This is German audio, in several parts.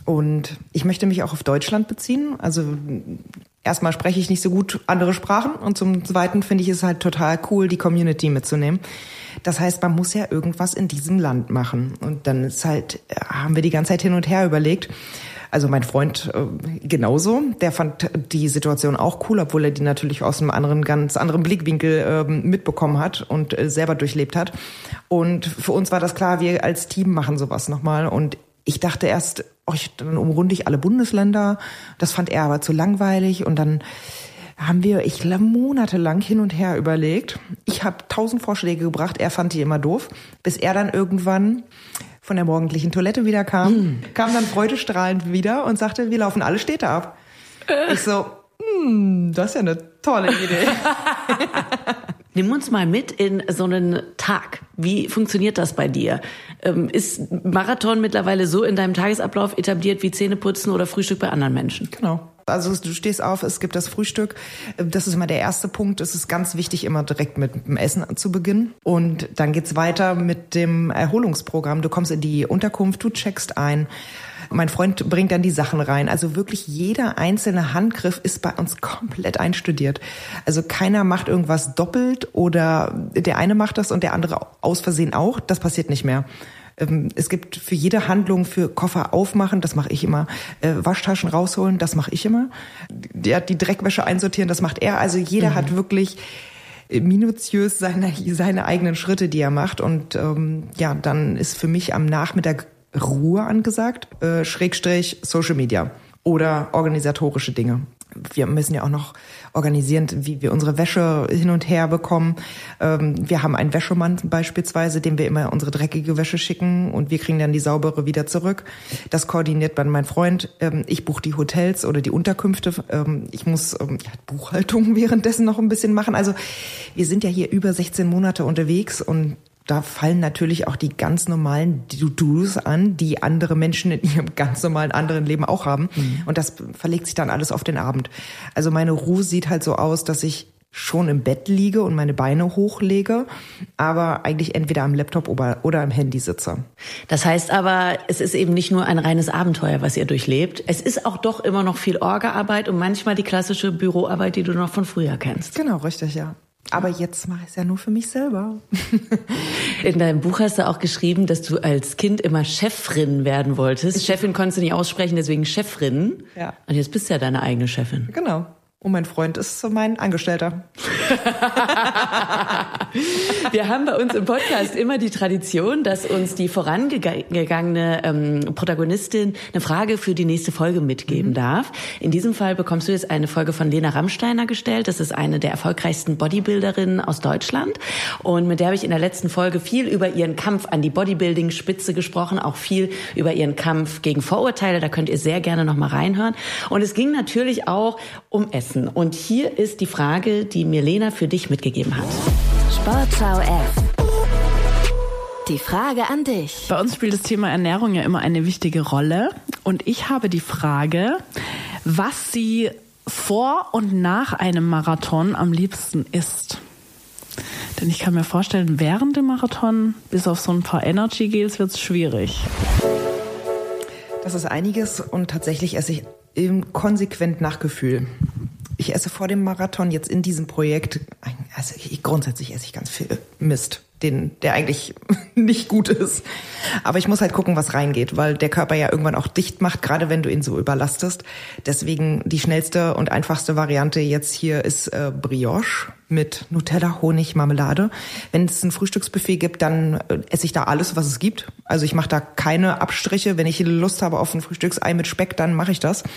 Und ich möchte mich auch auf Deutschland beziehen. Also erstmal spreche ich nicht so gut andere Sprachen und zum Zweiten finde ich es halt total cool, die Community mitzunehmen. Das heißt, man muss ja irgendwas in diesem Land machen. Und dann ist halt, haben wir die ganze Zeit hin und her überlegt. Also mein Freund genauso, der fand die Situation auch cool, obwohl er die natürlich aus einem ganz anderen Blickwinkel mitbekommen hat und selber durchlebt hat. Und für uns war das klar, wir als Team machen sowas nochmal. Und ich dachte erst, dann umrunde ich alle Bundesländer. Das fand er aber zu langweilig. Und dann haben wir, ich glaube, monatelang hin und her überlegt. Ich habe 1000 Vorschläge gebracht, er fand die immer doof, bis er dann irgendwann von der morgendlichen Toilette wieder kam dann freudestrahlend wieder und sagte, wir laufen alle Städte ab. Ich so, das ist ja eine tolle Idee. Nimm uns mal mit in so einen Tag. Wie funktioniert das bei dir? Ist Marathon mittlerweile so in deinem Tagesablauf etabliert wie Zähneputzen oder Frühstück bei anderen Menschen? Genau. Also du stehst auf, es gibt das Frühstück. Das ist immer der erste Punkt. Es ist ganz wichtig, immer direkt mit dem Essen zu beginnen. Und dann geht's weiter mit dem Erholungsprogramm. Du kommst in die Unterkunft, du checkst ein. Mein Freund bringt dann die Sachen rein. Also wirklich jeder einzelne Handgriff ist bei uns komplett einstudiert. Also keiner macht irgendwas doppelt oder der eine macht das und der andere aus Versehen auch. Das passiert nicht mehr. Es gibt für jede Handlung, für Koffer aufmachen, das mache ich immer, Waschtaschen rausholen, das mache ich immer. Die Dreckwäsche einsortieren, das macht er. Also jeder hat wirklich minutiös seine eigenen Schritte, die er macht. Und dann ist für mich am Nachmittag Ruhe angesagt, Schrägstrich Social Media oder organisatorische Dinge. Wir müssen ja auch noch organisieren, wie wir unsere Wäsche hin und her bekommen. Wir haben einen Wäschemann beispielsweise, dem wir immer unsere dreckige Wäsche schicken und wir kriegen dann die saubere wieder zurück. Das koordiniert dann mein Freund. Ich buche die Hotels oder die Unterkünfte. Ich muss Buchhaltung währenddessen noch ein bisschen machen. Also wir sind ja hier über 16 Monate unterwegs und da fallen natürlich auch die ganz normalen To-Dos an, die andere Menschen in ihrem ganz normalen anderen Leben auch haben. Und das verlegt sich dann alles auf den Abend. Also meine Ruhe sieht halt so aus, dass ich schon im Bett liege und meine Beine hochlege, aber eigentlich entweder am Laptop oder am Handy sitze. Das heißt aber, es ist eben nicht nur ein reines Abenteuer, was ihr durchlebt. Es ist auch doch immer noch viel Orga-Arbeit und manchmal die klassische Büroarbeit, die du noch von früher kennst. Genau, richtig, ja. Aber jetzt mache ich es ja nur für mich selber. In deinem Buch hast du auch geschrieben, dass du als Kind immer Chefin werden wolltest. Chefin konntest du nicht aussprechen, deswegen Chefin. Ja. Und jetzt bist du ja deine eigene Chefin. Genau. Und mein Freund ist so mein Angestellter. Wir haben bei uns im Podcast immer die Tradition, dass uns die vorangegangene Protagonistin eine Frage für die nächste Folge mitgeben darf. In diesem Fall bekommst du jetzt eine Folge von Lena Rammsteiner gestellt. Das ist eine der erfolgreichsten Bodybuilderinnen aus Deutschland. Und mit der habe ich in der letzten Folge viel über ihren Kampf an die Bodybuilding-Spitze gesprochen, auch viel über ihren Kampf gegen Vorurteile. Da könnt ihr sehr gerne noch mal reinhören. Und es ging natürlich auch um Essen. Und hier ist die Frage, die mir Lena für dich mitgegeben hat. Sportschau F. Die Frage an dich. Bei uns spielt das Thema Ernährung ja immer eine wichtige Rolle. Und ich habe die Frage, was sie vor und nach einem Marathon am liebsten isst. Denn ich kann mir vorstellen, während dem Marathon, bis auf so ein paar Energy-Gels, wird es schwierig. Das ist einiges und tatsächlich esse ich konsequent nach Gefühl. Ich esse vor dem Marathon jetzt in diesem Projekt, also grundsätzlich esse ich ganz viel Mist, der eigentlich nicht gut ist. Aber ich muss halt gucken, was reingeht, weil der Körper ja irgendwann auch dicht macht, gerade wenn du ihn so überlastest. Deswegen die schnellste und einfachste Variante jetzt hier ist Brioche mit Nutella, Honig, Marmelade. Wenn es ein Frühstücksbuffet gibt, dann esse ich da alles, was es gibt. Also ich mache da keine Abstriche. Wenn ich Lust habe auf ein Frühstücksei mit Speck, dann mache ich das.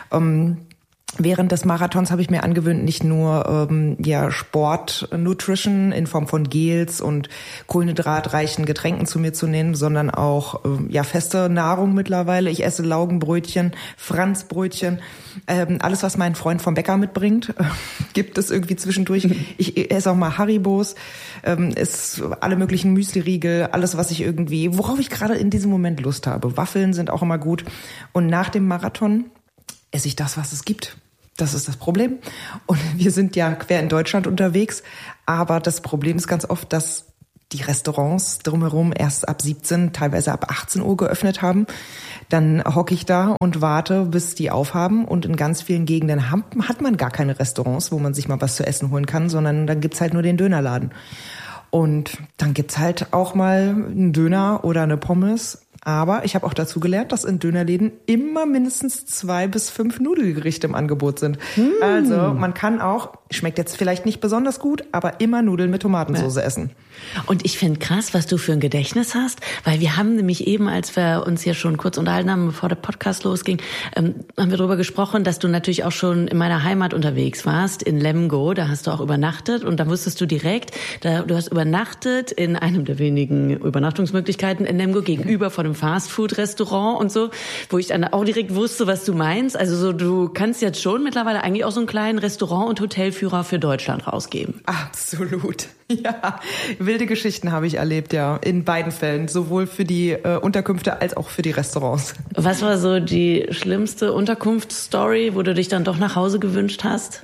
Während des Marathons habe ich mir angewöhnt, nicht nur Sport-Nutrition in Form von Gels und kohlenhydratreichen Getränken zu mir zu nehmen, sondern auch feste Nahrung mittlerweile. Ich esse Laugenbrötchen, Franzbrötchen, alles, was mein Freund vom Bäcker mitbringt, gibt es irgendwie zwischendurch. Ich esse auch mal Haribos, alle möglichen Müsli-Riegel, alles, was ich worauf ich gerade in diesem Moment Lust habe. Waffeln sind auch immer gut. Und nach dem Marathon esse ich das, was es gibt. Das ist das Problem. Und wir sind ja quer in Deutschland unterwegs. Aber das Problem ist ganz oft, dass die Restaurants drumherum erst ab 17, teilweise ab 18 Uhr geöffnet haben. Dann hocke ich da und warte, bis die aufhaben. Und in ganz vielen Gegenden hat man gar keine Restaurants, wo man sich mal was zu essen holen kann, sondern dann gibt's halt nur den Dönerladen. Und dann gibt's halt auch mal einen Döner oder eine Pommes. Aber ich habe auch dazu gelernt, dass in Dönerläden immer mindestens 2 bis 5 Nudelgerichte im Angebot sind. Also man kann auch, schmeckt jetzt vielleicht nicht besonders gut, aber immer Nudeln mit Tomatensauce essen. Und ich finde krass, was du für ein Gedächtnis hast, weil wir haben nämlich eben, als wir uns hier schon kurz unterhalten haben, bevor der Podcast losging, haben wir darüber gesprochen, dass du natürlich auch schon in meiner Heimat unterwegs warst, in Lemgo, da hast du auch übernachtet und da wusstest du direkt, du hast übernachtet in einem der wenigen Übernachtungsmöglichkeiten in Lemgo gegenüber von einem Fastfood-Restaurant und so, wo ich dann auch direkt wusste, was du meinst. Also so, du kannst jetzt schon mittlerweile eigentlich auch so einen kleinen Restaurant- und Hotelführer für Deutschland rausgeben. Absolut. Ja, wilde Geschichten habe ich erlebt, ja, in beiden Fällen, sowohl für die Unterkünfte als auch für die Restaurants. Was war so die schlimmste Unterkunftsstory, wo du dich dann doch nach Hause gewünscht hast?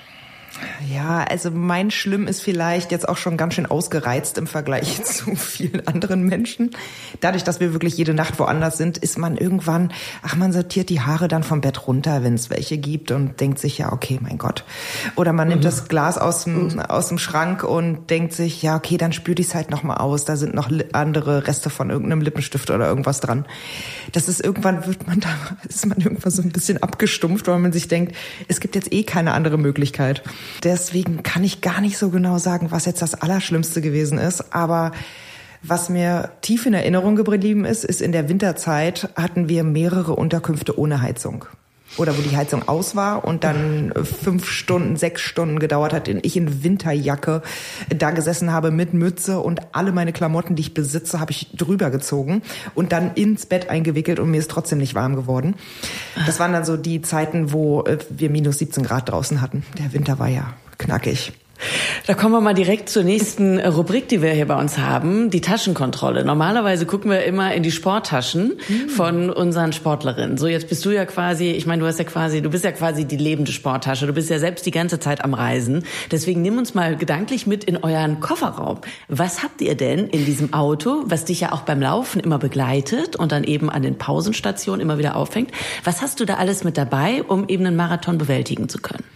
Ja, also mein Schlimm ist vielleicht jetzt auch schon ganz schön ausgereizt im Vergleich zu vielen anderen Menschen. Dadurch, dass wir wirklich jede Nacht woanders sind, ist man irgendwann, man sortiert die Haare dann vom Bett runter, wenn es welche gibt und denkt sich, ja, okay, mein Gott. Oder man nimmt das Glas aus dem Schrank und denkt sich, ja, okay, dann spült ich es halt nochmal aus. Da sind noch andere Reste von irgendeinem Lippenstift oder irgendwas dran. Das ist irgendwann, ist man irgendwann so ein bisschen abgestumpft, weil man sich denkt, es gibt jetzt keine andere Möglichkeit. Deswegen kann ich gar nicht so genau sagen, was jetzt das Allerschlimmste gewesen ist. Aber was mir tief in Erinnerung geblieben ist in der Winterzeit hatten wir mehrere Unterkünfte ohne Heizung. Oder wo die Heizung aus war und dann 5 Stunden, 6 Stunden gedauert hat, ich in Winterjacke da gesessen habe mit Mütze und alle meine Klamotten, die ich besitze, habe ich drüber gezogen und dann ins Bett eingewickelt und mir ist trotzdem nicht warm geworden. Das waren dann so die Zeiten, wo wir minus 17 Grad draußen hatten. Der Winter war ja knackig. Da kommen wir mal direkt zur nächsten Rubrik, die wir hier bei uns haben, die Taschenkontrolle. Normalerweise gucken wir immer in die Sporttaschen von unseren Sportlerinnen. So, jetzt bist du ja quasi, ich meine, du bist ja quasi die lebende Sporttasche. Du bist ja selbst die ganze Zeit am Reisen. Deswegen nimm uns mal gedanklich mit in euren Kofferraum. Was habt ihr denn in diesem Auto, was dich ja auch beim Laufen immer begleitet und dann eben an den Pausenstationen immer wieder auffängt? Was hast du da alles mit dabei, um eben einen Marathon bewältigen zu können?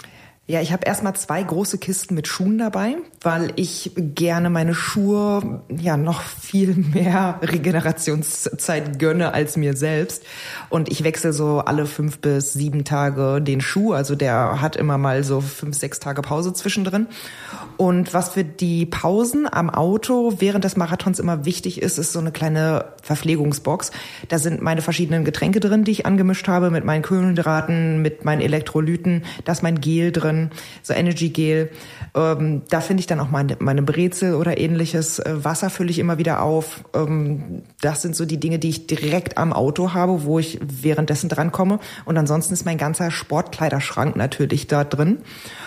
Ja, ich habe erstmal 2 große Kisten mit Schuhen dabei, weil ich gerne meine Schuhe noch viel mehr Regenerationszeit gönne als mir selbst. Und ich wechsle so alle 5 bis 7 Tage den Schuh. Also der hat immer mal so 5, 6 Tage Pause zwischendrin. Und was für die Pausen am Auto während des Marathons immer wichtig ist so eine kleine Verpflegungsbox. Da sind meine verschiedenen Getränke drin, die ich angemischt habe, mit meinen Kohlenhydraten, mit meinen Elektrolyten. Da ist mein Gel drin, so Energy Gel. Da finde ich dann auch meine Brezel oder ähnliches. Wasser fülle ich immer wieder auf. Das sind so die Dinge, die ich direkt am Auto habe, wo ich währenddessen drankomme. Und ansonsten ist mein ganzer Sportkleiderschrank natürlich da drin.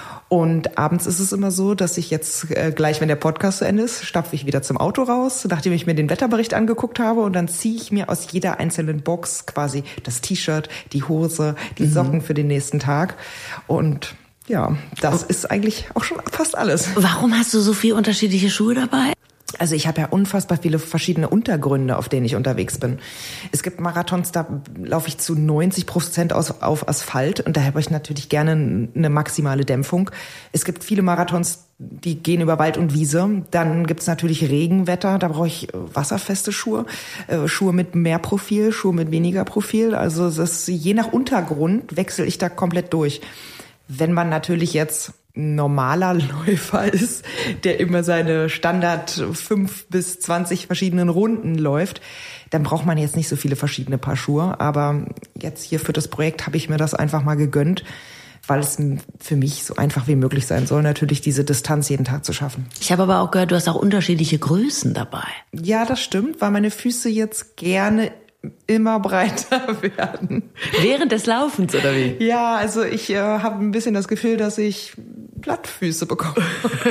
Und abends ist es immer so, dass ich jetzt gleich, wenn der Podcast zu Ende ist, stapfe ich wieder zum Auto raus, nachdem ich mir den Wetterbericht angeguckt habe. Und dann ziehe ich mir aus jeder einzelnen Box quasi das T-Shirt, die Hose, die Socken für den nächsten Tag. Und ja, das ist eigentlich auch schon fast alles. Warum hast du so viele unterschiedliche Schuhe dabei? Also ich habe ja unfassbar viele verschiedene Untergründe, auf denen ich unterwegs bin. Es gibt Marathons, da laufe ich zu 90% auf Asphalt und da habe ich natürlich gerne eine maximale Dämpfung. Es gibt viele Marathons, die gehen über Wald und Wiese. Dann gibt's natürlich Regenwetter, da brauche ich wasserfeste Schuhe, Schuhe mit mehr Profil, Schuhe mit weniger Profil. Also das, je nach Untergrund wechsle ich da komplett durch. Wenn man natürlich jetzt normaler Läufer ist, der immer seine Standard 5 bis 20 verschiedenen Runden läuft, dann braucht man jetzt nicht so viele verschiedene Paar Schuhe. Aber jetzt hier für das Projekt habe ich mir das einfach mal gegönnt, weil es für mich so einfach wie möglich sein soll, natürlich diese Distanz jeden Tag zu schaffen. Ich habe aber auch gehört, du hast auch unterschiedliche Größen dabei. Ja, das stimmt, weil meine Füße jetzt gerne immer breiter werden. Während des Laufens, oder wie? Ja, also ich habe ein bisschen das Gefühl, dass ich Plattfüße bekomme.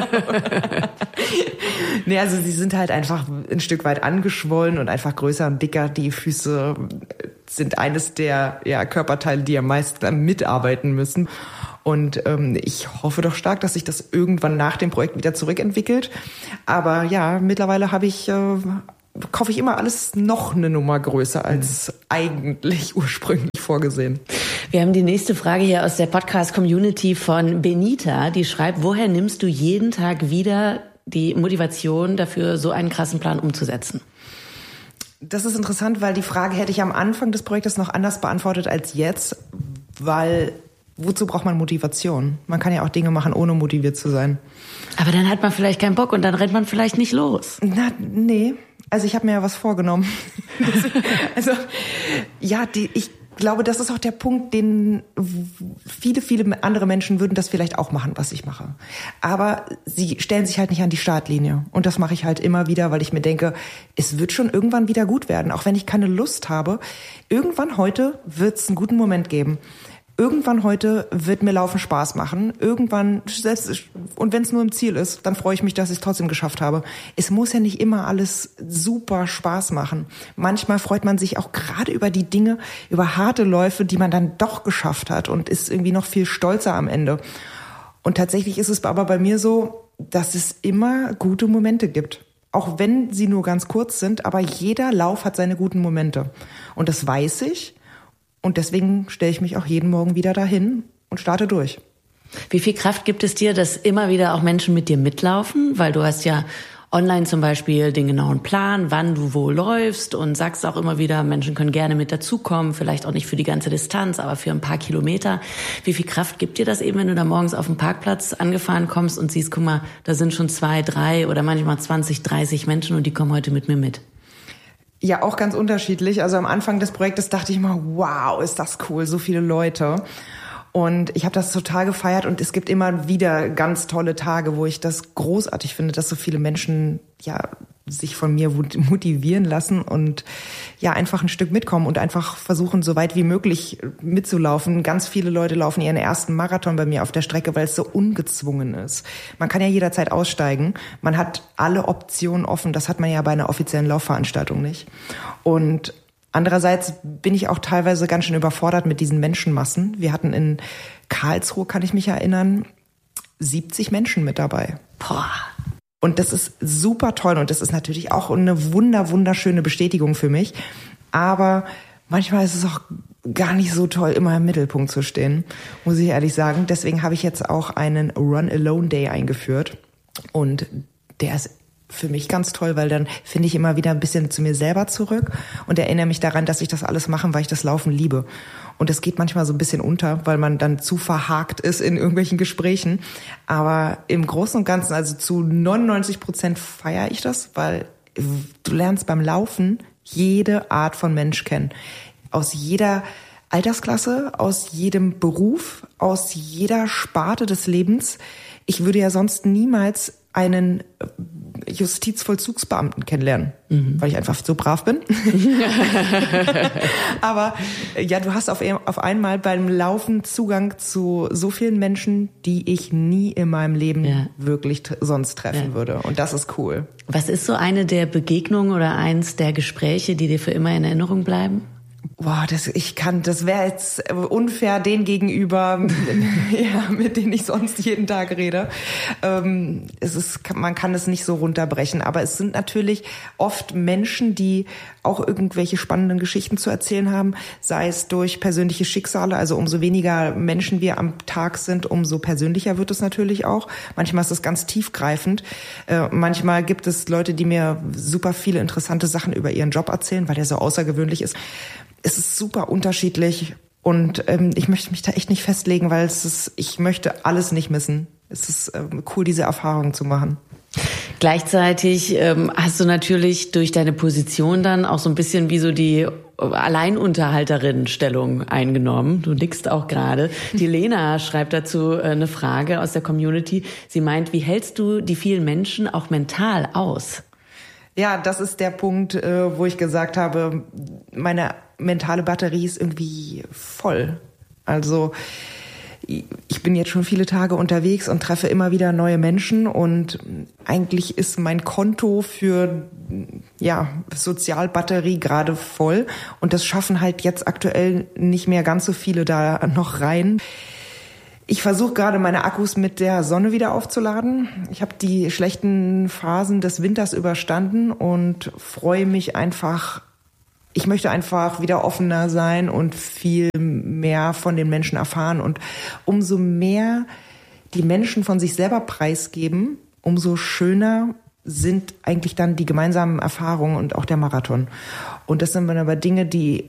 Nee, also sie sind halt einfach ein Stück weit angeschwollen und einfach größer und dicker. Die Füße sind eines der Körperteile, die am meisten mitarbeiten müssen. Und ich hoffe doch stark, dass sich das irgendwann nach dem Projekt wieder zurückentwickelt. Aber ja, mittlerweile kaufe ich immer alles noch eine Nummer größer als eigentlich ursprünglich vorgesehen. Wir haben die nächste Frage hier aus der Podcast-Community von Benita, die schreibt, woher nimmst du jeden Tag wieder die Motivation dafür, so einen krassen Plan umzusetzen? Das ist interessant, weil die Frage hätte ich am Anfang des Projektes noch anders beantwortet als jetzt, weil wozu braucht man Motivation? Man kann ja auch Dinge machen, ohne motiviert zu sein. Aber dann hat man vielleicht keinen Bock und dann rennt man vielleicht nicht los. Nee. Also ich habe mir ja was vorgenommen. Ich glaube, das ist auch der Punkt, den viele andere Menschen würden das vielleicht auch machen, was ich mache. Aber sie stellen sich halt nicht an die Startlinie. Und das mache ich halt immer wieder, weil ich mir denke, es wird schon irgendwann wieder gut werden. Auch wenn ich keine Lust habe. Irgendwann heute wird es einen guten Moment geben. Irgendwann heute wird mir Laufen Spaß machen. Irgendwann, und wenn es nur im Ziel ist, dann freue ich mich, dass ich es trotzdem geschafft habe. Es muss ja nicht immer alles super Spaß machen. Manchmal freut man sich auch gerade über die Dinge, über harte Läufe, die man dann doch geschafft hat und ist irgendwie noch viel stolzer am Ende. Und tatsächlich ist es aber bei mir so, dass es immer gute Momente gibt. Auch wenn sie nur ganz kurz sind, aber jeder Lauf hat seine guten Momente. Und das weiß ich. Und deswegen stelle ich mich auch jeden Morgen wieder dahin und starte durch. Wie viel Kraft gibt es dir, dass immer wieder auch Menschen mit dir mitlaufen? Weil du hast ja online zum Beispiel den genauen Plan, wann du wo läufst und sagst auch immer wieder, Menschen können gerne mit dazukommen, vielleicht auch nicht für die ganze Distanz, aber für ein paar Kilometer. Wie viel Kraft gibt dir das eben, wenn du da morgens auf dem Parkplatz angefahren kommst und siehst, guck mal, da sind schon 2, 3 oder manchmal 20, 30 Menschen und die kommen heute mit mir mit? Ja, auch ganz unterschiedlich. Also am Anfang des Projektes dachte ich mal, wow, ist das cool, so viele Leute. Und ich habe das total gefeiert und es gibt immer wieder ganz tolle Tage, wo ich das großartig finde, dass so viele Menschen sich von mir motivieren lassen und einfach ein Stück mitkommen und einfach versuchen, so weit wie möglich mitzulaufen. Ganz viele Leute laufen ihren ersten Marathon bei mir auf der Strecke, weil es so ungezwungen ist. Man kann ja jederzeit aussteigen. Man hat alle Optionen offen. Das hat man ja bei einer offiziellen Laufveranstaltung nicht. Und andererseits bin ich auch teilweise ganz schön überfordert mit diesen Menschenmassen. Wir hatten in Karlsruhe, kann ich mich erinnern, 70 Menschen mit dabei. Boah. Und das ist super toll und das ist natürlich auch eine wunderschöne Bestätigung für mich. Aber manchmal ist es auch gar nicht so toll, immer im Mittelpunkt zu stehen, muss ich ehrlich sagen. Deswegen habe ich jetzt auch einen Run-Alone Day eingeführt und der ist für mich ganz toll, weil dann finde ich immer wieder ein bisschen zu mir selber zurück und erinnere mich daran, dass ich das alles mache, weil ich das Laufen liebe. Und das geht manchmal so ein bisschen unter, weil man dann zu verhakt ist in irgendwelchen Gesprächen. Aber im Großen und Ganzen, also zu 99% feiere ich das, weil du lernst beim Laufen jede Art von Mensch kennen. Aus jeder Altersklasse, aus jedem Beruf, aus jeder Sparte des Lebens. Ich würde ja sonst niemals einen Justizvollzugsbeamten kennenlernen, weil ich einfach so brav bin. Aber ja, du hast auf einmal beim Laufen Zugang zu so vielen Menschen, die ich nie in meinem Leben wirklich sonst treffen würde. Und das ist cool. Was ist so eine der Begegnungen oder eins der Gespräche, die dir für immer in Erinnerung bleiben? Boah, das wäre jetzt unfair denen gegenüber, mit denen ich sonst jeden Tag rede. Man kann es nicht so runterbrechen, aber es sind natürlich oft Menschen, die auch irgendwelche spannenden Geschichten zu erzählen haben, sei es durch persönliche Schicksale, also umso weniger Menschen wir am Tag sind, umso persönlicher wird es natürlich auch. Manchmal ist es ganz tiefgreifend. Manchmal gibt es Leute, die mir super viele interessante Sachen über ihren Job erzählen, weil der so außergewöhnlich ist. Es ist super unterschiedlich und ich möchte mich da echt nicht festlegen, weil ich möchte alles nicht missen. Es ist cool, diese Erfahrung zu machen. Gleichzeitig hast du natürlich durch deine Position dann auch so ein bisschen wie so die Alleinunterhalterinnenstellung eingenommen. Du nickst auch gerade. Die Lena schreibt dazu eine Frage aus der Community. Sie meint, wie hältst du die vielen Menschen auch mental aus? Ja, das ist der Punkt, wo ich gesagt habe, meine mentale Batterie ist irgendwie voll. Also ich bin jetzt schon viele Tage unterwegs und treffe immer wieder neue Menschen und eigentlich ist mein Konto für Sozialbatterie gerade voll und das schaffen halt jetzt aktuell nicht mehr ganz so viele da noch rein. Ich versuche gerade meine Akkus mit der Sonne wieder aufzuladen. Ich habe die schlechten Phasen des Winters überstanden und freue mich einfach. Ich möchte einfach wieder offener sein und viel mehr von den Menschen erfahren. Und umso mehr die Menschen von sich selber preisgeben, umso schöner sind eigentlich dann die gemeinsamen Erfahrungen und auch der Marathon. Und das sind dann aber Dinge,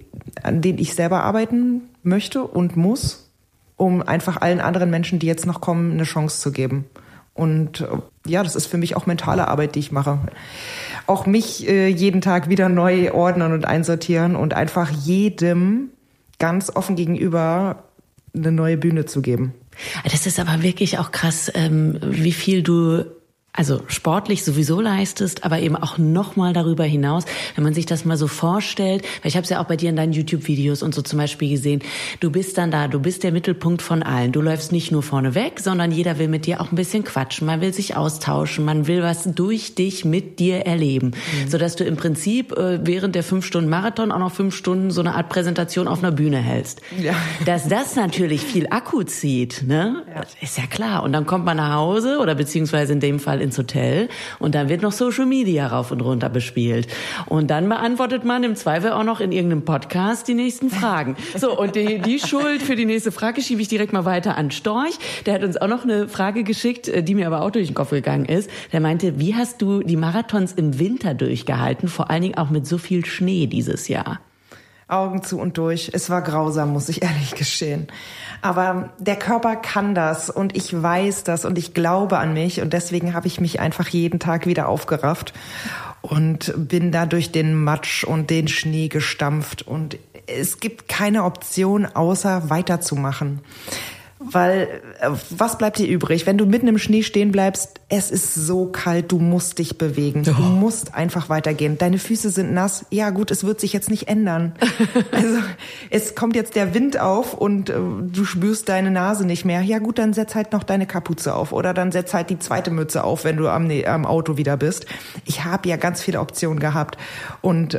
an denen ich selber arbeiten möchte und muss, um einfach allen anderen Menschen, die jetzt noch kommen, eine Chance zu geben. Und ja, das ist für mich auch mentale Arbeit, die ich mache. Auch mich jeden Tag wieder neu ordnen und einsortieren und einfach jedem ganz offen gegenüber eine neue Bühne zu geben. Das ist aber wirklich auch krass, wie viel du also sportlich sowieso leistest, aber eben auch nochmal darüber hinaus, wenn man sich das mal so vorstellt, weil ich habe es ja auch bei dir in deinen YouTube-Videos und so zum Beispiel gesehen, du bist dann da, du bist der Mittelpunkt von allen. Du läufst nicht nur vorne weg, sondern jeder will mit dir auch ein bisschen quatschen, man will sich austauschen, man will was durch dich mit dir erleben, sodass du im Prinzip während der 5 Stunden Marathon auch noch 5 Stunden so eine Art Präsentation auf einer Bühne hältst. Ja. Dass das natürlich viel Akku zieht, ne? Ja. Ist ja klar. Und dann kommt man nach Hause oder beziehungsweise in dem Fall ins Hotel und dann wird noch Social Media rauf und runter bespielt. Und dann beantwortet man im Zweifel auch noch in irgendeinem Podcast die nächsten Fragen. So, und die Schuld für die nächste Frage schiebe ich direkt mal weiter an Storch. Der hat uns auch noch eine Frage geschickt, die mir aber auch durch den Kopf gegangen ist. Der meinte, wie hast du die Marathons im Winter durchgehalten, vor allen Dingen auch mit so viel Schnee dieses Jahr? Augen zu und durch. Es war grausam, muss ich ehrlich gestehen. Aber der Körper kann das und ich weiß das und ich glaube an mich und deswegen habe ich mich einfach jeden Tag wieder aufgerafft und bin da durch den Matsch und den Schnee gestampft und es gibt keine Option, außer weiterzumachen. Weil, was bleibt dir übrig? Wenn du mitten im Schnee stehen bleibst, es ist so kalt, du musst dich bewegen. Du musst einfach weitergehen. Deine Füße sind nass. Ja gut, es wird sich jetzt nicht ändern. Also, es kommt jetzt der Wind auf und du spürst deine Nase nicht mehr. Ja gut, dann setz halt noch deine Kapuze auf oder dann setz halt die zweite Mütze auf, wenn du am Auto wieder bist. Ich habe ja ganz viele Optionen gehabt und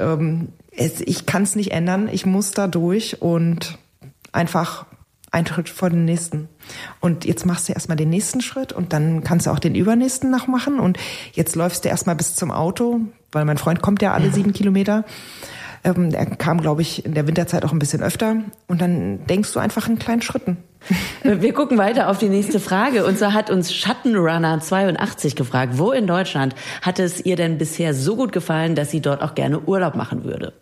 ich kann es nicht ändern. Ich muss da durch und einfach ein Schritt vor den nächsten. Und jetzt machst du erstmal den nächsten Schritt und dann kannst du auch den übernächsten noch machen. Und jetzt läufst du erstmal bis zum Auto, weil mein Freund kommt ja alle 7 Kilometer. Er kam, glaube ich, in der Winterzeit auch ein bisschen öfter. Und dann denkst du einfach in kleinen Schritten. Wir gucken weiter auf die nächste Frage. Und zwar hat uns Schattenrunner82 gefragt, wo in Deutschland hat es ihr denn bisher so gut gefallen, dass sie dort auch gerne Urlaub machen würde?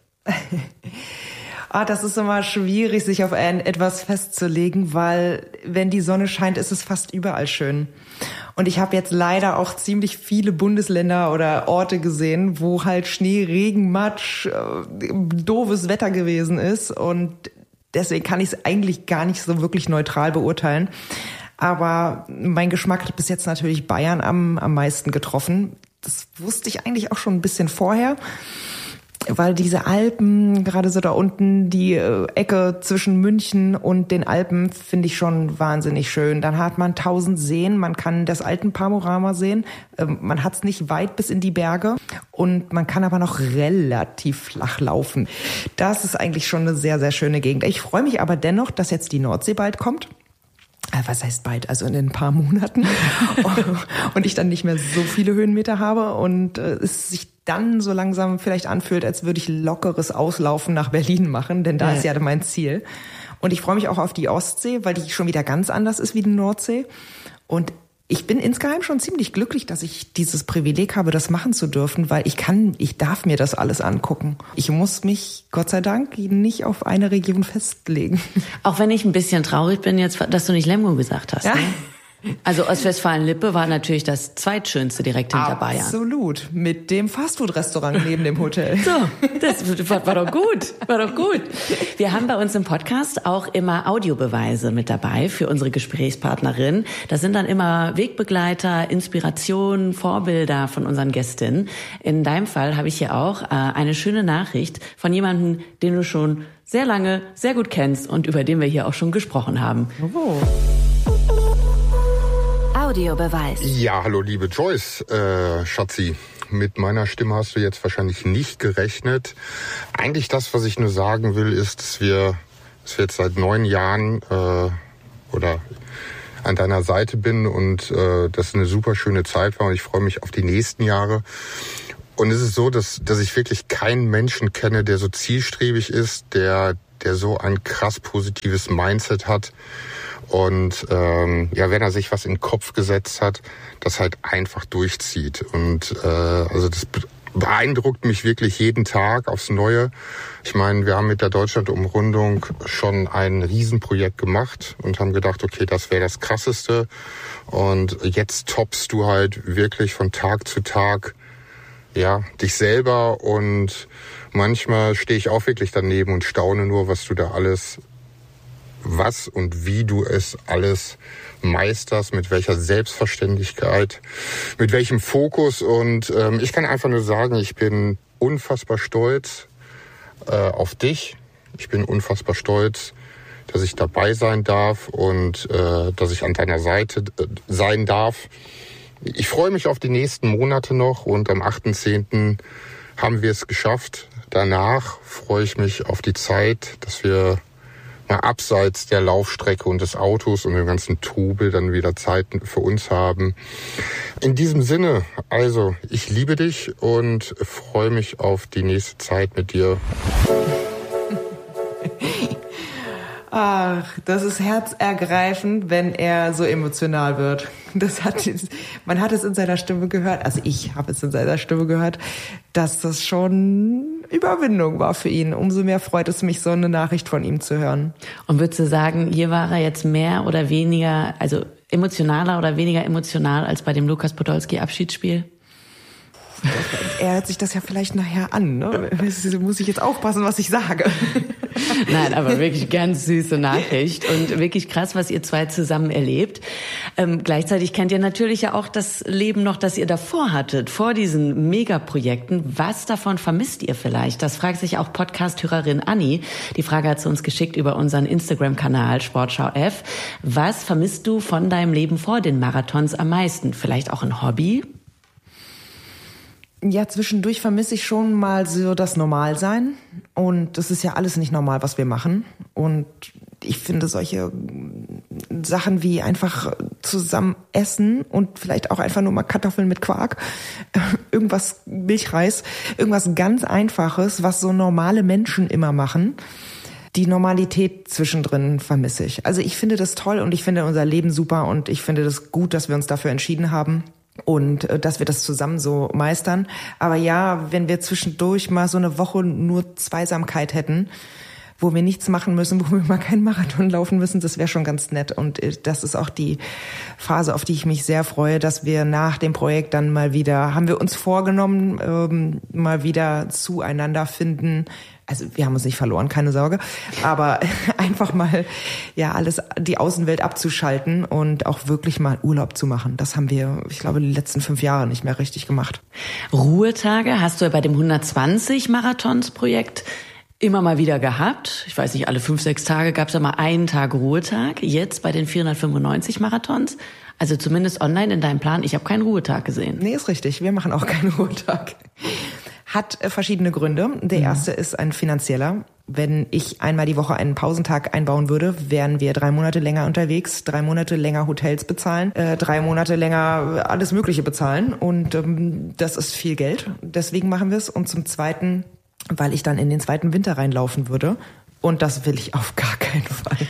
Das ist immer schwierig, sich auf etwas festzulegen, weil wenn die Sonne scheint, ist es fast überall schön. Und ich habe jetzt leider auch ziemlich viele Bundesländer oder Orte gesehen, wo halt Schnee, Regen, Matsch, doofes Wetter gewesen ist. Und deswegen kann ich es eigentlich gar nicht so wirklich neutral beurteilen. Aber mein Geschmack hat bis jetzt natürlich Bayern am meisten getroffen. Das wusste ich eigentlich auch schon ein bisschen vorher. Weil diese Alpen, gerade so da unten, die Ecke zwischen München und den Alpen, finde ich schon wahnsinnig schön. Dann hat man 1000 Seen, man kann das Alpenpanorama sehen. Man hat es nicht weit bis in die Berge und man kann aber noch relativ flach laufen. Das ist eigentlich schon eine sehr, sehr schöne Gegend. Ich freue mich aber dennoch, dass jetzt die Nordsee bald kommt. Was heißt bald? Also in ein paar Monaten. Und ich dann nicht mehr so viele Höhenmeter habe und es sich dann so langsam vielleicht anfühlt, als würde ich lockeres Auslaufen nach Berlin machen, denn da ist ja mein Ziel. Und ich freue mich auch auf die Ostsee, weil die schon wieder ganz anders ist wie die Nordsee. Und ich bin insgeheim schon ziemlich glücklich, dass ich dieses Privileg habe, das machen zu dürfen, weil ich darf mir das alles angucken. Ich muss mich, Gott sei Dank, nicht auf eine Region festlegen. Auch wenn ich ein bisschen traurig bin jetzt, dass du nicht Lemgo gesagt hast. Ja. Ne? Also Ostwestfalen-Lippe war natürlich das zweitschönste direkt hinter Bayern. Absolut. Mit dem Fastfood-Restaurant neben dem Hotel. So, das war doch gut. War doch gut. Wir haben bei uns im Podcast auch immer Audiobeweise mit dabei für unsere Gesprächspartnerin. Das sind dann immer Wegbegleiter, Inspirationen, Vorbilder von unseren Gästinnen. In deinem Fall habe ich hier auch eine schöne Nachricht von jemandem, den du schon sehr lange, sehr gut kennst und über den wir hier auch schon gesprochen haben. Oh. Audiobeweis. Ja, hallo liebe Joyce, Schatzi. Mit meiner Stimme hast du jetzt wahrscheinlich nicht gerechnet. Eigentlich das, was ich nur sagen will, ist, dass wir jetzt seit 9 Jahren oder an deiner Seite bin und das eine super schöne Zeit war und ich freue mich auf die nächsten Jahre. Und es ist so, dass ich wirklich keinen Menschen kenne, der so zielstrebig ist, der so ein krass positives Mindset hat und wenn er sich was in den Kopf gesetzt hat, das halt einfach durchzieht. Und also das beeindruckt mich wirklich jeden Tag aufs Neue. Ich meine, wir haben mit der Deutschland-Umrundung schon ein Riesenprojekt gemacht und haben gedacht, okay, das wäre das Krasseste. Und jetzt toppst du halt wirklich von Tag zu Tag dich selber. Und manchmal stehe ich auch wirklich daneben und staune nur, was und wie du es alles meisterst, mit welcher Selbstverständlichkeit, mit welchem Fokus. Und ich kann einfach nur sagen, ich bin unfassbar stolz auf dich. Ich bin unfassbar stolz, dass ich dabei sein darf und dass ich an deiner Seite sein darf. Ich freue mich auf die nächsten Monate noch und am 8.10. haben wir es geschafft. Danach freue ich mich auf die Zeit, dass wir mal abseits der Laufstrecke und des Autos und dem ganzen Trubel dann wieder Zeit für uns haben. In diesem Sinne, also ich liebe dich und freue mich auf die nächste Zeit mit dir. Ach, das ist herzergreifend, wenn er so emotional wird. Man hat es in seiner Stimme gehört, also ich habe es in seiner Stimme gehört, dass das schon Überwindung war für ihn. Umso mehr freut es mich, so eine Nachricht von ihm zu hören. Und würdest du sagen, hier war er jetzt mehr oder weniger, also emotionaler oder weniger emotional als bei dem Lukas Podolski Abschiedsspiel? Er hört sich das ja vielleicht nachher an, ne? Muss ich jetzt aufpassen, was ich sage. Nein, aber wirklich ganz süße Nachricht und wirklich krass, was ihr zwei zusammen erlebt. Gleichzeitig kennt ihr natürlich ja auch das Leben noch, das ihr davor hattet, vor diesen Megaprojekten. Was davon vermisst ihr vielleicht? Das fragt sich auch Podcast-Hörerin Anni. Die Frage hat sie uns geschickt über unseren Instagram-Kanal Sportschau F. Was vermisst du von deinem Leben vor den Marathons am meisten? Vielleicht auch ein Hobby? Ja, zwischendurch vermisse ich schon mal so das Normalsein. Und das ist ja alles nicht normal, was wir machen. Und ich finde solche Sachen wie einfach zusammen essen und vielleicht auch einfach nur mal Kartoffeln mit Quark, irgendwas Milchreis, irgendwas ganz Einfaches, was so normale Menschen immer machen. Die Normalität zwischendrin vermisse ich. Also ich finde das toll und ich finde unser Leben super und ich finde das gut, dass wir uns dafür entschieden haben. Und dass wir das zusammen so meistern. Aber ja, wenn wir zwischendurch mal so eine Woche nur Zweisamkeit hätten, wo wir nichts machen müssen, wo wir mal keinen Marathon laufen müssen, das wäre schon ganz nett. Und das ist auch die Phase, auf die ich mich sehr freue, dass wir nach dem Projekt dann mal wieder, haben wir uns vorgenommen, mal wieder zueinander finden. Also wir haben uns nicht verloren, keine Sorge, aber einfach mal die Außenwelt abzuschalten und auch wirklich mal Urlaub zu machen. Das haben wir, ich glaube, die letzten 5 Jahre nicht mehr richtig gemacht. Ruhetage hast du bei dem 120-Marathons-Projekt immer mal wieder gehabt. Ich weiß nicht, alle 5-6 Tage gab es ja mal einen Tag Ruhetag. Jetzt bei den 495 Marathons, also zumindest online in deinem Plan, ich habe keinen Ruhetag gesehen. Nee, ist richtig, wir machen auch keinen Ruhetag. Hat verschiedene Gründe. Der erste ist ein finanzieller. Wenn ich einmal die Woche einen Pausentag einbauen würde, wären wir 3 Monate länger unterwegs, 3 Monate länger Hotels bezahlen, 3 Monate länger alles Mögliche bezahlen. Und das ist viel Geld. Deswegen machen wir es. Und zum Zweiten, weil ich dann in den zweiten Winter reinlaufen würde. Und das will ich auf gar keinen Fall.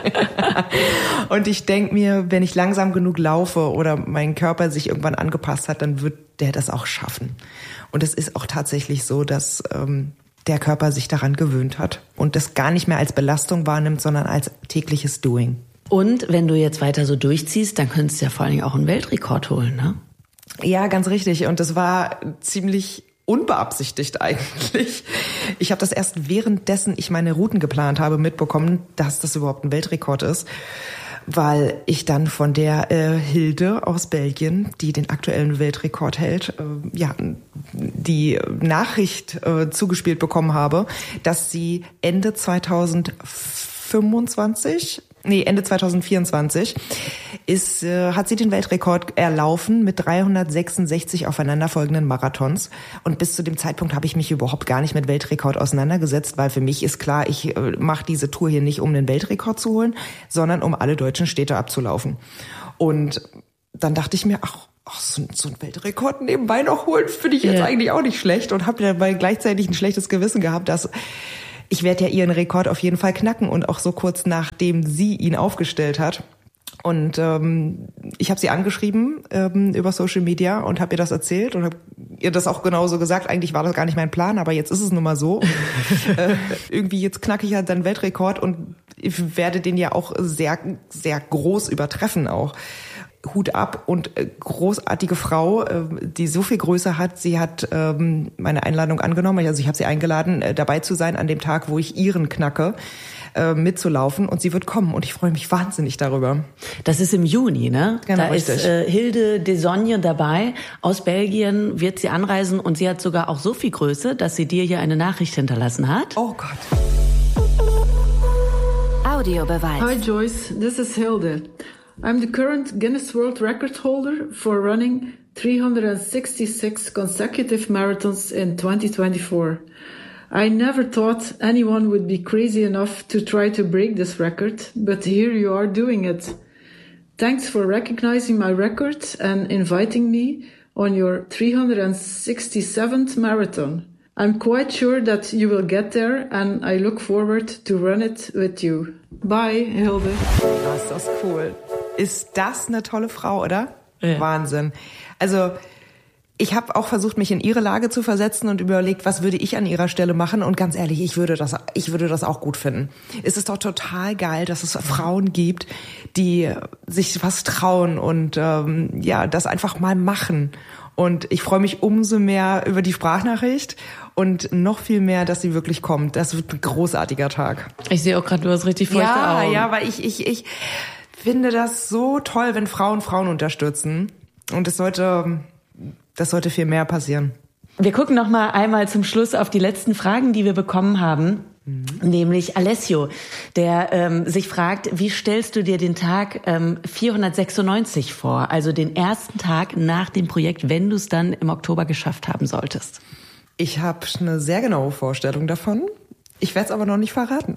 Und ich denke mir, wenn ich langsam genug laufe oder mein Körper sich irgendwann angepasst hat, dann wird der das auch schaffen. Und es ist auch tatsächlich so, dass der Körper sich daran gewöhnt hat und das gar nicht mehr als Belastung wahrnimmt, sondern als tägliches Doing. Und wenn du jetzt weiter so durchziehst, dann könntest du ja vor allen Dingen auch einen Weltrekord holen, ne? Ja, ganz richtig. Und das war ziemlich unbeabsichtigt eigentlich. Ich habe das erst währenddessen ich meine Routen geplant habe mitbekommen, dass das überhaupt ein Weltrekord ist, weil ich dann von der Hilde aus Belgien, die den aktuellen Weltrekord hält, die Nachricht zugespielt bekommen habe, dass sie Ende 2025 Ende 2024 hat sie den Weltrekord erlaufen mit 366 aufeinanderfolgenden Marathons. Und bis zu dem Zeitpunkt habe ich mich überhaupt gar nicht mit Weltrekord auseinandergesetzt, weil für mich ist klar, ich mache diese Tour hier nicht, um den Weltrekord zu holen, sondern um alle deutschen Städte abzulaufen. Und dann dachte ich mir, so ein Weltrekord nebenbei noch holen, finde ich jetzt eigentlich auch nicht schlecht und habe dabei gleichzeitig ein schlechtes Gewissen gehabt, dass ich werde ja ihren Rekord auf jeden Fall knacken und auch so kurz nachdem sie ihn aufgestellt hat. Und ich habe sie angeschrieben über Social Media und habe ihr das erzählt und habe ihr das auch genauso gesagt. Eigentlich war das gar nicht mein Plan, aber jetzt ist es nun mal so. Irgendwie jetzt knacke ich halt den Weltrekord und ich werde den ja auch sehr, sehr groß übertreffen auch. Hut ab und großartige Frau, die so viel Größe hat. Sie hat meine Einladung angenommen. Also ich habe sie eingeladen, dabei zu sein an dem Tag, wo ich ihren knacke, mitzulaufen. Und sie wird kommen und ich freue mich wahnsinnig darüber. Das ist im Juni, ne? Genau, da richtig. Ist Hilde Desogne dabei. Aus Belgien wird sie anreisen und sie hat sogar auch so viel Größe, dass sie dir hier eine Nachricht hinterlassen hat. Oh Gott. Audiobeweis. Hi Joyce, this is Hilde. I'm the current Guinness World Record holder for running 366 consecutive marathons in 2024. I never thought anyone would be crazy enough to try to break this record, but here you are doing it. Thanks for recognizing my record and inviting me on your 367th marathon. I'm quite sure that you will get there and I look forward to run it with you. Bye, Hilde. Oh, ist das cool. Ist das eine tolle Frau, oder? Ja. Wahnsinn. Also ich habe auch versucht, mich in ihre Lage zu versetzen und überlegt, was würde ich an ihrer Stelle machen? Und ganz ehrlich, ich würde das auch gut finden. Es ist doch total geil, dass es Frauen gibt, die sich was trauen und das einfach mal machen. Und ich freue mich umso mehr über die Sprachnachricht und noch viel mehr, dass sie wirklich kommt. Das wird ein großartiger Tag. Ich sehe auch gerade, du hast richtig feuchte Augen. Ja, weil ich finde das so toll, wenn Frauen unterstützen. Und das sollte viel mehr passieren. Wir gucken noch mal einmal zum Schluss auf die letzten Fragen, die wir bekommen haben. Nämlich Alessio, der sich fragt, wie stellst du dir den Tag 496 vor? Also den ersten Tag nach dem Projekt, wenn du es dann im Oktober geschafft haben solltest. Ich habe eine sehr genaue Vorstellung davon. Ich werde es aber noch nicht verraten.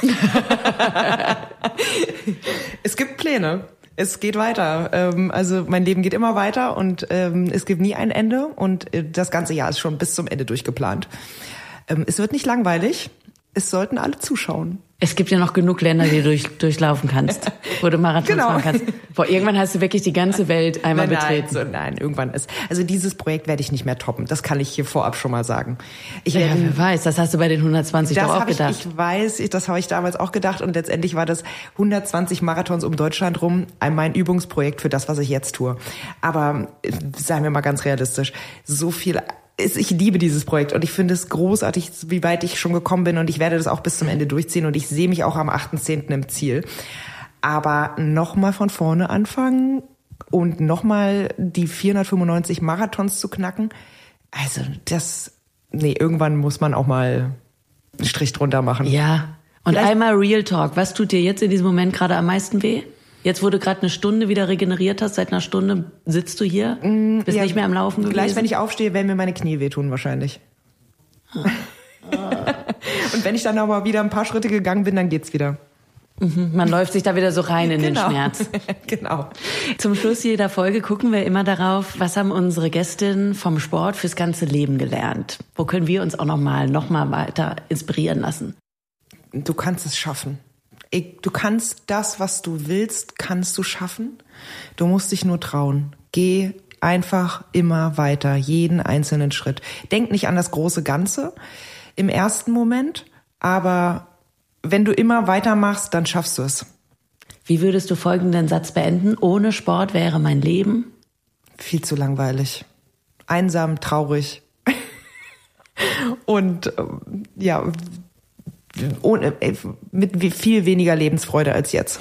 Es gibt Pläne. Es geht weiter. Also mein Leben geht immer weiter und es gibt nie ein Ende. Und das ganze Jahr ist schon bis zum Ende durchgeplant. Es wird nicht langweilig. Es sollten alle zuschauen. Es gibt ja noch genug Länder, die du durchlaufen kannst, wo du Marathons machen kannst. Irgendwann hast du wirklich die ganze Welt einmal betreten. Nein, irgendwann ist. Also dieses Projekt werde ich nicht mehr toppen. Das kann ich hier vorab schon mal sagen. Wer weiß, das hast du bei den 120 doch auch gedacht. Ich weiß, das habe ich damals auch gedacht. Und letztendlich war das 120 Marathons um Deutschland rum mein Übungsprojekt für das, was ich jetzt tue. Aber seien wir mal ganz realistisch, so viel. Ich liebe dieses Projekt und ich finde es großartig, wie weit ich schon gekommen bin und ich werde das auch bis zum Ende durchziehen und ich sehe mich auch am 8.10. im Ziel. Aber nochmal von vorne anfangen und nochmal die 495 Marathons zu knacken, also irgendwann muss man auch mal einen Strich drunter machen. Ja, und einmal Real Talk, was tut dir jetzt in diesem Moment gerade am meisten weh? Jetzt, wo du gerade eine Stunde wieder regeneriert hast, seit einer Stunde sitzt du hier, bist nicht mehr am Laufen gewesen? Gleich, wenn ich aufstehe, werden mir meine Knie wehtun wahrscheinlich. Und wenn ich dann aber wieder ein paar Schritte gegangen bin, dann geht's wieder. Man läuft sich da wieder so rein in den Schmerz. Genau. Zum Schluss jeder Folge gucken wir immer darauf, was haben unsere Gästinnen vom Sport fürs ganze Leben gelernt? Wo können wir uns auch noch mal weiter inspirieren lassen? Du kannst es schaffen. Du kannst das, was du willst, kannst du schaffen. Du musst dich nur trauen. Geh einfach immer weiter, jeden einzelnen Schritt. Denk nicht an das große Ganze im ersten Moment, aber wenn du immer weitermachst, dann schaffst du es. Wie würdest du folgenden Satz beenden? Ohne Sport wäre mein Leben? Viel zu langweilig. Einsam, traurig. Und mit viel weniger Lebensfreude als jetzt.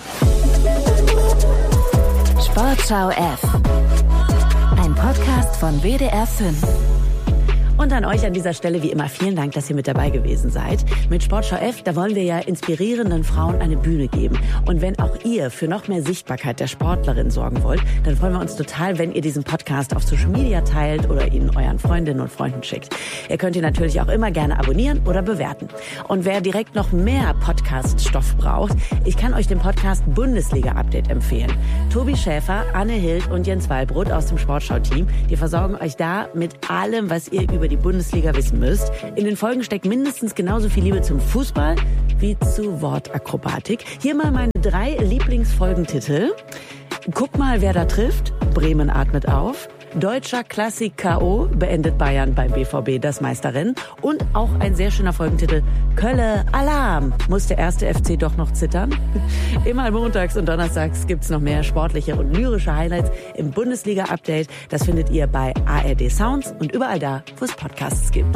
Sportschau F. Ein Podcast von WDR 5. Und an euch an dieser Stelle wie immer vielen Dank, dass ihr mit dabei gewesen seid. Mit Sportschau F, da wollen wir ja inspirierenden Frauen eine Bühne geben. Und wenn auch ihr für noch mehr Sichtbarkeit der Sportlerin sorgen wollt, dann freuen wir uns total, wenn ihr diesen Podcast auf Social Media teilt oder ihn euren Freundinnen und Freunden schickt. Ihr könnt ihn natürlich auch immer gerne abonnieren oder bewerten. Und wer direkt noch mehr Podcast-Stoff braucht, ich kann euch den Podcast Bundesliga-Update empfehlen. Tobi Schäfer, Anne Hild und Jens Wallbrot aus dem Sportschau-Team, die versorgen euch da mit allem, was ihr über die Bundesliga wissen müsst. In den Folgen steckt mindestens genauso viel Liebe zum Fußball wie zu Wortakrobatik. Hier mal meine 3 Lieblingsfolgentitel. Guck mal, wer da trifft. Bremen atmet auf. Deutscher Klassik K.O. beendet Bayern beim BVB das Meisterrennen. Und auch ein sehr schöner Folgentitel. Kölle Alarm. Muss der erste FC doch noch zittern? Immer montags und donnerstags gibt's noch mehr sportliche und lyrische Highlights im Bundesliga-Update. Das findet ihr bei ARD Sounds und überall da, wo es Podcasts gibt.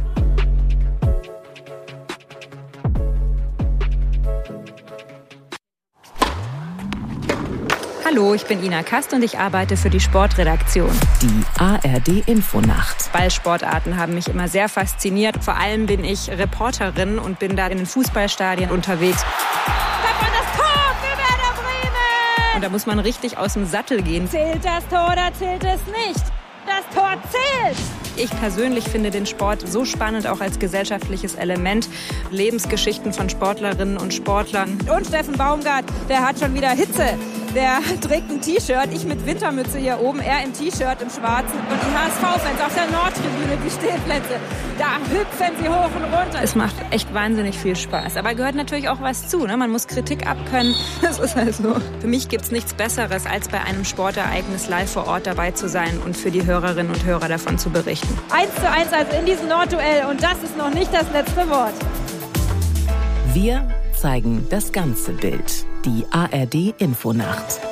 Hallo, ich bin Ina Kast und ich arbeite für die Sportredaktion. Die ARD Infonacht. Ballsportarten haben mich immer sehr fasziniert. Vor allem bin ich Reporterin und bin da in den Fußballstadien unterwegs. Da war das Tor für Werder Bremen! Und da muss man richtig aus dem Sattel gehen. Zählt das Tor oder zählt es nicht? Das Tor zählt! Ich persönlich finde den Sport so spannend, auch als gesellschaftliches Element. Lebensgeschichten von Sportlerinnen und Sportlern. Und Steffen Baumgart, der hat schon wieder Hitze. Der trägt ein T-Shirt, ich mit Wintermütze hier oben, er im T-Shirt, im Schwarzen. Und die HSV-Fans auf der Nordtribüne, die Stehplätze, da hüpfen sie hoch und runter. Es macht echt wahnsinnig viel Spaß. Aber gehört natürlich auch was zu, ne? Man muss Kritik abkönnen. Das ist halt so. Für mich gibt's nichts Besseres, als bei einem Sportereignis live vor Ort dabei zu sein und für die Hörerinnen und Hörer davon zu berichten. 1:1 also in diesem Nordduell und das ist noch nicht das letzte Wort. Wir zeigen das ganze Bild. Die ARD Infonacht.